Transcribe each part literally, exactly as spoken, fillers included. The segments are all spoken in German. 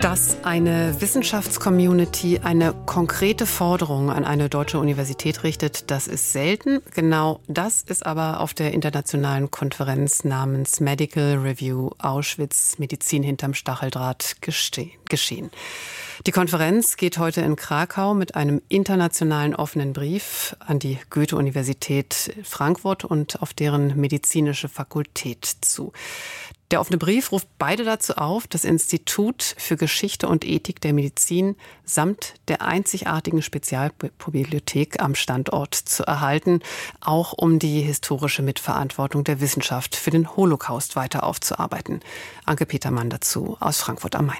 Dass eine Wissenschaftscommunity eine konkrete Forderung an eine deutsche Universität richtet, das ist selten. Genau das ist aber auf der internationalen Konferenz namens Medical Review Auschwitz Medizin hinterm Stacheldraht geschehen. Die Konferenz geht heute in Krakau mit einem internationalen offenen Brief an die Goethe-Universität Frankfurt und auf deren medizinische Fakultät zu. Der offene Brief ruft beide dazu auf, das Institut für Geschichte und Ethik der Medizin samt der einzigartigen Spezialbibliothek am Standort zu erhalten, auch um die historische Mitverantwortung der Wissenschaft für den Holocaust weiter aufzuarbeiten. Anke Petermann dazu aus Frankfurt am Main.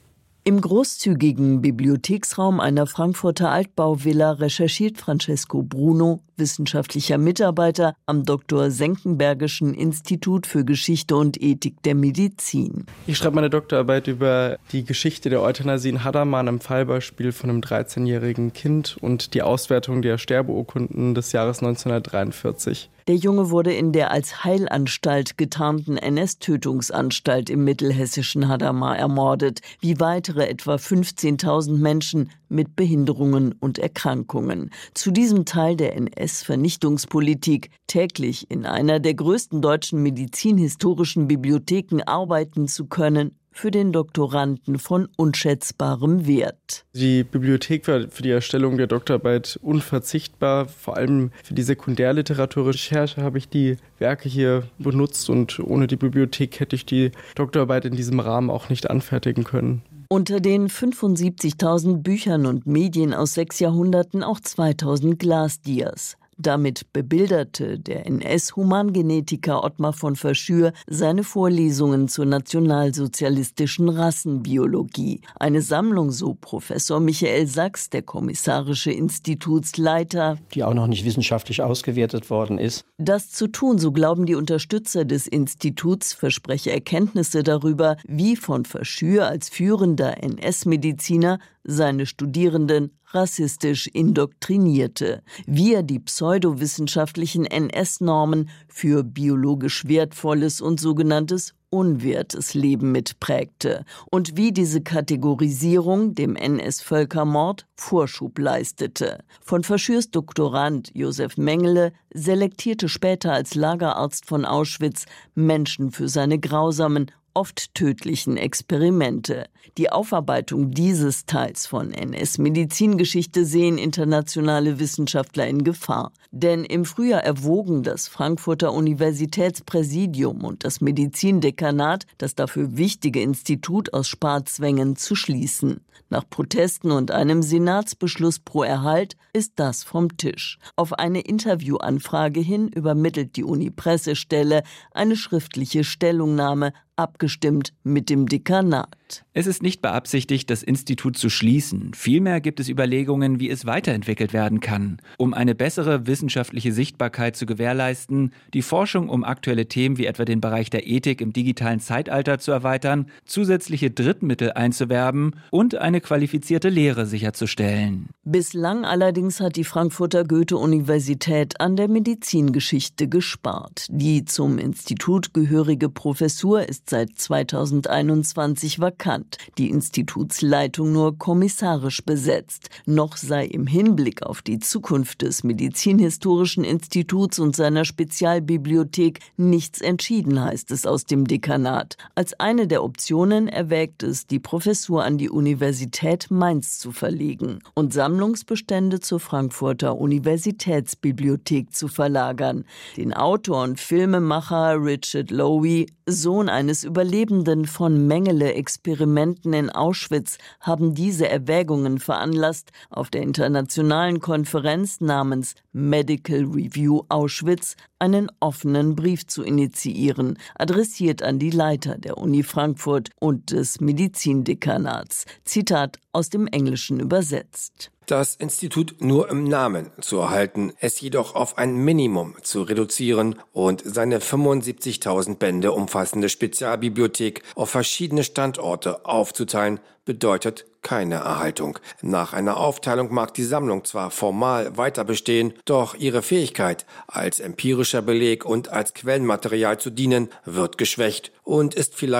Im großzügigen Bibliotheksraum einer Frankfurter Altbauvilla recherchiert Francesco Bruno, wissenschaftlicher Mitarbeiter am Doktor Senckenbergischen Institut für Geschichte und Ethik der Medizin. Ich schreibe meine Doktorarbeit über die Geschichte der Euthanasie in Hadamar, einem Fallbeispiel von einem dreizehnjährigen Kind und die Auswertung der Sterbeurkunden des Jahres neunzehnhundertdreiundvierzig. Der Junge wurde in der als Heilanstalt getarnten N S-Tötungsanstalt im mittelhessischen Hadamar ermordet, wie weitere etwa fünfzehntausend Menschen mit Behinderungen und Erkrankungen. Zu diesem Teil der N S-Vernichtungspolitik, täglich in einer der größten deutschen medizinhistorischen Bibliotheken arbeiten zu können, für den Doktoranden von unschätzbarem Wert. Die Bibliothek war für die Erstellung der Doktorarbeit unverzichtbar. Vor allem für die Sekundärliteraturrecherche habe ich die Werke hier benutzt und ohne die Bibliothek hätte ich die Doktorarbeit in diesem Rahmen auch nicht anfertigen können. Unter den fünfundsiebzigtausend Büchern und Medien aus sechs Jahrhunderten auch zweitausend Glasdias. Damit bebilderte der N S-Humangenetiker Ottmar von Verschür seine Vorlesungen zur nationalsozialistischen Rassenbiologie. Eine Sammlung, so Professor Michael Sachs, der kommissarische Institutsleiter, die auch noch nicht wissenschaftlich ausgewertet worden ist. Das zu tun, so glauben die Unterstützer des Instituts, verspreche Erkenntnisse darüber, wie von Verschür als führender N S-Mediziner seine Studierenden rassistisch indoktrinierte, wie er die pseudowissenschaftlichen N S-Normen für biologisch wertvolles und sogenanntes unwertes Leben mitprägte und wie diese Kategorisierung dem N S-Völkermord Vorschub leistete. Von Verschürs Doktorand Josef Mengele selektierte später als Lagerarzt von Auschwitz Menschen für seine grausamen, oft tödlichen Experimente. Die Aufarbeitung dieses Teils von N S-Medizingeschichte sehen internationale Wissenschaftler in Gefahr. Denn im Frühjahr erwogen das Frankfurter Universitätspräsidium und das Medizindekanat, das dafür wichtige Institut aus Sparzwängen zu schließen. Nach Protesten und einem Senatsbeschluss pro Erhalt ist das vom Tisch. Auf eine Interviewanfrage hin übermittelt die Uni-Pressestelle eine schriftliche Stellungnahme, abgestimmt mit dem Dekanat. Es ist nicht beabsichtigt, das Institut zu schließen. Vielmehr gibt es Überlegungen, wie es weiterentwickelt werden kann, um eine bessere wissenschaftliche Sichtbarkeit zu gewährleisten, die Forschung um aktuelle Themen wie etwa den Bereich der Ethik im digitalen Zeitalter zu erweitern, zusätzliche Drittmittel einzuwerben und eine qualifizierte Lehre sicherzustellen. Bislang allerdings hat die Frankfurter Goethe-Universität an der Medizingeschichte gespart. Die zum Institut gehörige Professur ist seit zweitausendeinundzwanzig vakant, die Institutsleitung nur kommissarisch besetzt. Noch sei im Hinblick auf die Zukunft des Medizinhistorischen Instituts und seiner Spezialbibliothek nichts entschieden, heißt es aus dem Dekanat. Als eine der Optionen erwägt es, die Professur an die Universität Mainz zu verlegen und Sammlungsbestände zur Frankfurter Universitätsbibliothek zu verlagern. Den Autor und Filmemacher Richard Lowy, Sohn eines Überlebenden von Mengele-Experimenten in Auschwitz, haben diese Erwägungen veranlasst, auf der internationalen Konferenz namens Medical Review Auschwitz einen offenen Brief zu initiieren, adressiert an die Leiter der Uni Frankfurt und des Medizindekanats. Zitat aus dem Englischen übersetzt. Das Institut nur im Namen zu erhalten, es jedoch auf ein Minimum zu reduzieren und seine fünfundsiebzigtausend Bände umfassende Spezialbibliothek auf verschiedene Standorte aufzuteilen, bedeutet keine Erhaltung. Nach einer Aufteilung mag die Sammlung zwar formal weiter bestehen, doch ihre Fähigkeit, als empirischer Beleg und als Quellenmaterial zu dienen, wird geschwächt und ist vielleicht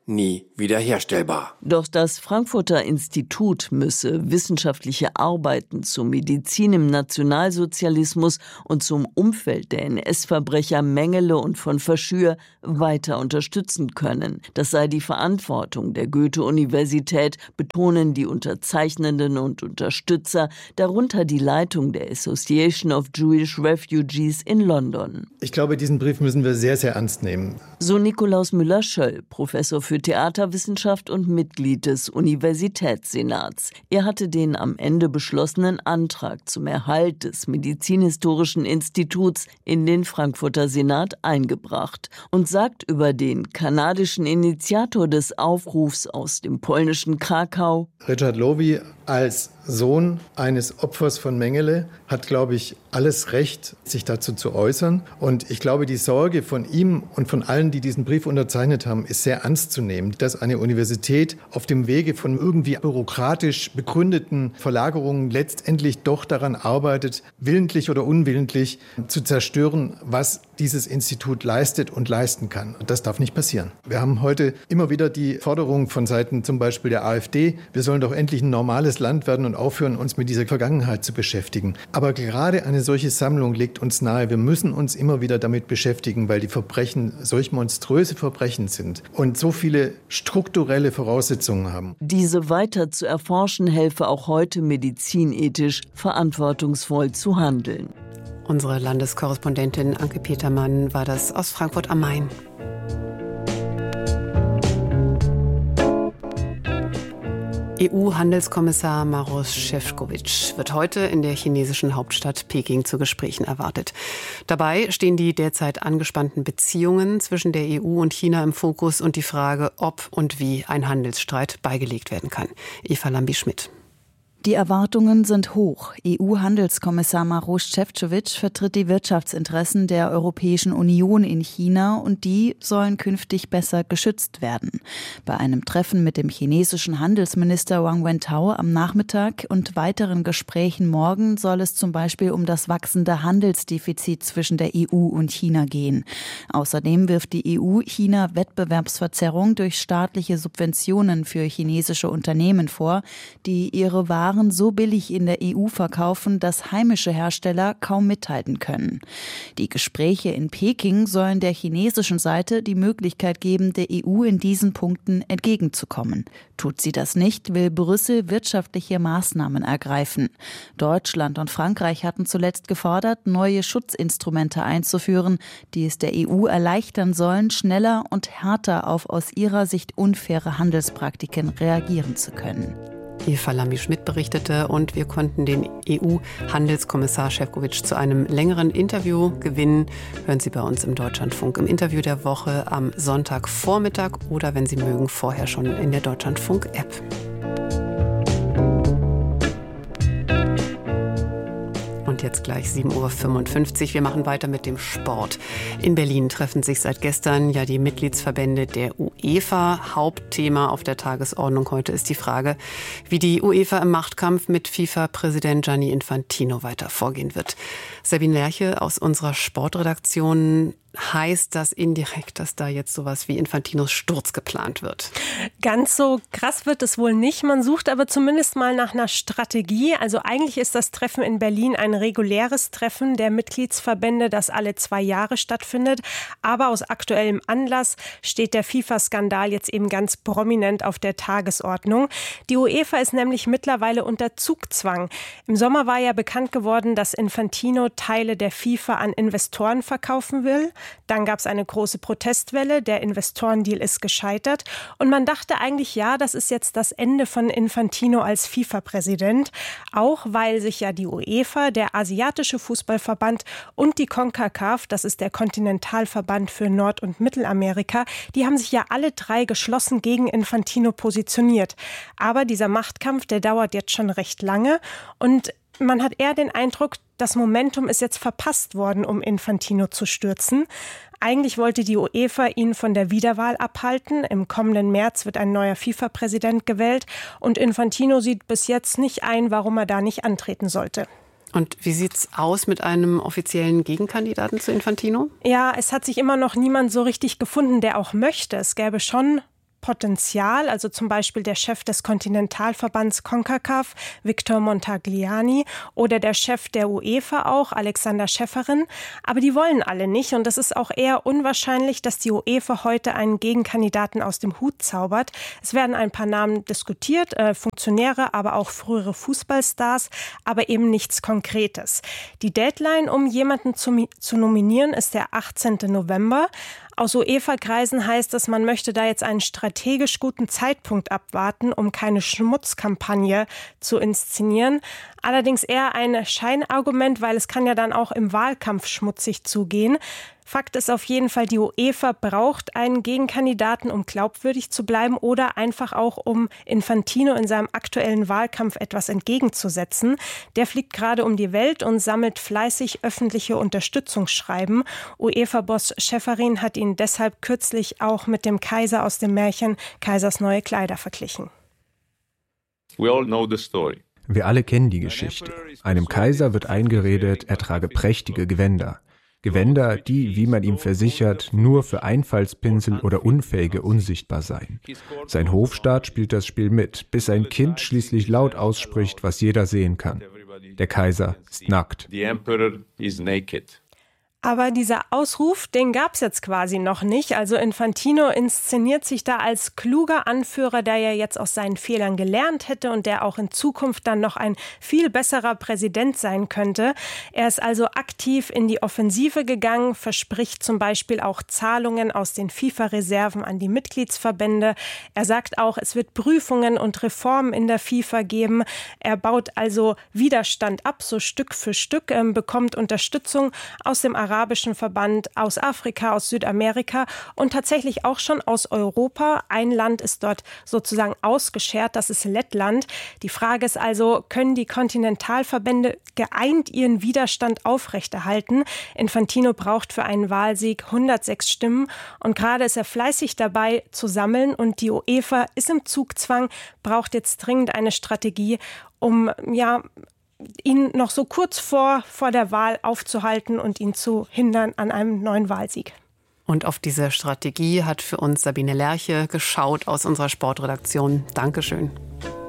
nie wiederherstellbar. Doch das Frankfurter Institut müsse wissenschaftliche Arbeiten zur Medizin im Nationalsozialismus und zum Umfeld der N S-Verbrecher Mengele und von Verschür weiter unterstützen können. Das sei die Verantwortung der Goethe-Universität, betonen die Unterzeichnenden und Unterstützer, darunter die Leitung der Association of Jewish Refugees in London. Ich glaube, diesen Brief müssen wir sehr, sehr ernst nehmen. So Nikolaus Müller-Schöll, Professor für Theaterwissenschaft und Mitglied des Universitätssenats. Er hatte den am Ende beschlossenen Antrag zum Erhalt des Medizinhistorischen Instituts in den Frankfurter Senat eingebracht und sagt über den kanadischen Initiator des Aufrufs aus dem polnischen Krakau: Richard Lowy als Sohn eines Opfers von Mengele hat, glaube ich, alles Recht, sich dazu zu äußern. Und ich glaube, die Sorge von ihm und von allen, die diesen Brief unterzeichnet haben, ist sehr ernst zu nehmen, dass eine Universität auf dem Wege von irgendwie bürokratisch begründeten Verlagerungen letztendlich doch daran arbeitet, willentlich oder unwillentlich zu zerstören, was dieses Institut leistet und leisten kann. Und das darf nicht passieren. Wir haben heute immer wieder die Forderung von Seiten zum Beispiel der AfD, wir sollen doch endlich ein normales Land werden und aufhören, uns mit dieser Vergangenheit zu beschäftigen. Aber gerade eine solche Sammlung legt uns nahe, wir müssen uns immer wieder damit beschäftigen, weil die Verbrechen solch monströse Verbrechen sind und so viele strukturelle Voraussetzungen haben. Diese weiter zu erforschen, helfe auch heute medizinethisch verantwortungsvoll zu handeln. Unsere Landeskorrespondentin Anke Petermann war das aus Frankfurt am Main. E U-Handelskommissar Maroš Šefčovič wird heute in der chinesischen Hauptstadt Peking zu Gesprächen erwartet. Dabei stehen die derzeit angespannten Beziehungen zwischen der E U und China im Fokus und die Frage, ob und wie ein Handelsstreit beigelegt werden kann. Eva Lambi-Schmidt. Die Erwartungen sind hoch. E U-Handelskommissar Maroš Šefčovič vertritt die Wirtschaftsinteressen der Europäischen Union in China und die sollen künftig besser geschützt werden. Bei einem Treffen mit dem chinesischen Handelsminister Wang Wentao am Nachmittag und weiteren Gesprächen morgen soll es zum Beispiel um das wachsende Handelsdefizit zwischen der E U und China gehen. Außerdem wirft die E U China Wettbewerbsverzerrung durch staatliche Subventionen für chinesische Unternehmen vor, die ihre Waren so billig in der E U verkaufen, dass heimische Hersteller kaum mithalten können. Die Gespräche in Peking sollen der chinesischen Seite die Möglichkeit geben, der E U in diesen Punkten entgegenzukommen. Tut sie das nicht, will Brüssel wirtschaftliche Maßnahmen ergreifen. Deutschland und Frankreich hatten zuletzt gefordert, neue Schutzinstrumente einzuführen, die es der E U erleichtern sollen, schneller und härter auf aus ihrer Sicht unfaire Handelspraktiken reagieren zu können. Eva Lambi-Schmidt berichtete und wir konnten den E U-Handelskommissar Šefčovič zu einem längeren Interview gewinnen. Hören Sie bei uns im Deutschlandfunk im Interview der Woche am Sonntagvormittag oder wenn Sie mögen, vorher schon in der Deutschlandfunk-App. Und jetzt gleich sieben Uhr fünfundfünfzig. Wir machen weiter mit dem Sport. In Berlin treffen sich seit gestern ja die Mitgliedsverbände der UEFA. Hauptthema auf der Tagesordnung heute ist die Frage, wie die UEFA im Machtkampf mit FIFA-Präsident Gianni Infantino weiter vorgehen wird. Sabine Lerche aus unserer Sportredaktion. Heißt das indirekt, dass da jetzt sowas wie Infantinos Sturz geplant wird? Ganz so krass wird es wohl nicht. Man sucht aber zumindest mal nach einer Strategie. Also eigentlich ist das Treffen in Berlin ein reguläres Treffen der Mitgliedsverbände, das alle zwei Jahre stattfindet. Aber aus aktuellem Anlass steht der FIFA-Skandal jetzt eben ganz prominent auf der Tagesordnung. Die UEFA ist nämlich mittlerweile unter Zugzwang. Im Sommer war ja bekannt geworden, dass Infantino Teile der FIFA an Investoren verkaufen will. Dann gab es eine große Protestwelle, der Investorendeal ist gescheitert und man dachte eigentlich, ja, das ist jetzt das Ende von Infantino als FIFA-Präsident, auch weil sich ja die UEFA, der asiatische Fußballverband und die CONCACAF, das ist der Kontinentalverband für Nord- und Mittelamerika, die haben sich ja alle drei geschlossen gegen Infantino positioniert. Aber dieser Machtkampf, der dauert jetzt schon recht lange und man hat eher den Eindruck, das Momentum ist jetzt verpasst worden, um Infantino zu stürzen. Eigentlich wollte die UEFA ihn von der Wiederwahl abhalten. Im kommenden März wird ein neuer FIFA-Präsident gewählt. Und Infantino sieht bis jetzt nicht ein, warum er da nicht antreten sollte. Und wie sieht's aus mit einem offiziellen Gegenkandidaten zu Infantino? Ja, es hat sich immer noch niemand so richtig gefunden, der auch möchte. Es gäbe schon Potenzial, also zum Beispiel der Chef des Kontinentalverbands CONCACAF, Victor Montagliani, oder der Chef der UEFA auch, Alexander Schäferin. Aber die wollen alle nicht und es ist auch eher unwahrscheinlich, dass die UEFA heute einen Gegenkandidaten aus dem Hut zaubert. Es werden ein paar Namen diskutiert, äh, Funktionäre, aber auch frühere Fußballstars, aber eben nichts Konkretes. Die Deadline, um jemanden zu, zu nominieren, ist der achtzehnten November. Aus UEFA-Kreisen heißt es, man möchte da jetzt einen strategisch guten Zeitpunkt abwarten, um keine Schmutzkampagne zu inszenieren. Allerdings eher ein Scheinargument, weil es kann ja dann auch im Wahlkampf schmutzig zugehen. Fakt ist auf jeden Fall, die UEFA braucht einen Gegenkandidaten, um glaubwürdig zu bleiben oder einfach auch, um Infantino in seinem aktuellen Wahlkampf etwas entgegenzusetzen. Der fliegt gerade um die Welt und sammelt fleißig öffentliche Unterstützungsschreiben. UEFA-Boss Schäferin hat ihn deshalb kürzlich auch mit dem Kaiser aus dem Märchen Kaisers neue Kleider verglichen. We all know the story. Wir alle kennen die Geschichte. Einem Kaiser wird eingeredet, er trage prächtige Gewänder. Gewänder, die, wie man ihm versichert, nur für Einfallspinsel oder Unfähige unsichtbar seien. Sein Hofstaat spielt das Spiel mit, bis sein Kind schließlich laut ausspricht, was jeder sehen kann. Der Kaiser ist nackt. The emperor is naked. Aber dieser Ausruf, den gab es jetzt quasi noch nicht. Also Infantino inszeniert sich da als kluger Anführer, der ja jetzt aus seinen Fehlern gelernt hätte und der auch in Zukunft dann noch ein viel besserer Präsident sein könnte. Er ist also aktiv in die Offensive gegangen, verspricht zum Beispiel auch Zahlungen aus den FIFA-Reserven an die Mitgliedsverbände. Er sagt auch, es wird Prüfungen und Reformen in der FIFA geben. Er baut also Widerstand ab, so Stück für Stück, äh, bekommt Unterstützung aus dem arabischen Verband, aus Afrika, aus Südamerika und tatsächlich auch schon aus Europa. Ein Land ist dort sozusagen ausgeschert, das ist Lettland. Die Frage ist also, können die Kontinentalverbände geeint ihren Widerstand aufrechterhalten? Infantino braucht für einen Wahlsieg hundertsechs Stimmen und gerade ist er fleißig dabei zu sammeln und die UEFA ist im Zugzwang, braucht jetzt dringend eine Strategie, um ja ihn noch so kurz vor, vor der Wahl aufzuhalten und ihn zu hindern an einem neuen Wahlsieg. Und auf diese Strategie hat für uns Sabine Lerche geschaut aus unserer Sportredaktion. Dankeschön.